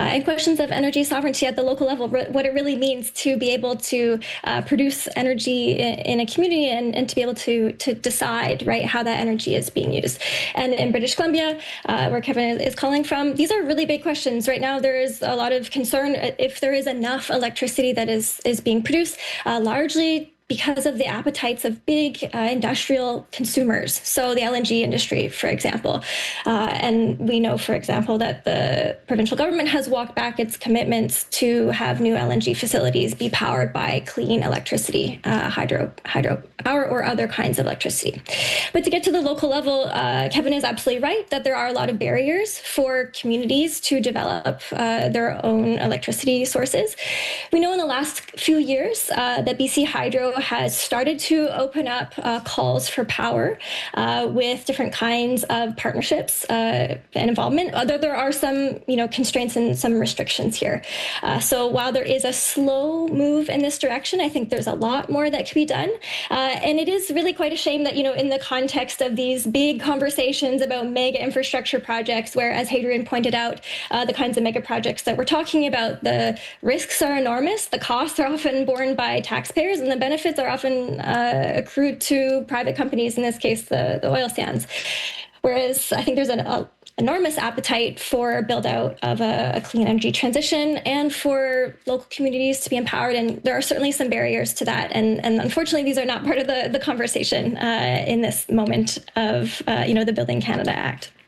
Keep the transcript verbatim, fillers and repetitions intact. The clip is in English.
uh, and questions of energy sovereignty at the local level, what it really means to be able to uh, produce energy in, in a community and, and to be able to to decide, right, how that energy is being used. And in British Columbia, uh, where Kevin is calling from, these are really big questions. Right now, there is a lot of concern if there is enough electricity that is, is being produced, uh, largely because of the appetites of big uh, industrial consumers. So the L N G industry, for example. Uh, and we know, for example, that the provincial government has walked back its commitments to have new L N G facilities be powered by clean electricity, uh, hydro, hydro power or other kinds of electricity. But to get to the local level, uh, Kevin is absolutely right that there are a lot of barriers for communities to develop uh, their own electricity sources. We know in the last few years uh, that B C Hydro has started to open up uh, calls for power uh, with different kinds of partnerships uh, and involvement, although there are some, you know, constraints and some restrictions here. Uh, so while there is a slow move in this direction, I think there's a lot more that could be done. Uh, and it is really quite a shame that, you know, in the context of these big conversations about mega infrastructure projects, where, as Hadrian pointed out, uh, the kinds of mega projects that we're talking about, the risks are enormous, the costs are often borne by taxpayers, and the benefits are often uh, accrued to private companies, in this case, the, the oil sands. Whereas I think there's an a, enormous appetite for build out of a, a clean energy transition and for local communities to be empowered. And there are certainly some barriers to that. And, and unfortunately, these are not part of the, the conversation uh, in this moment of, uh, you know, the Building Canada Act.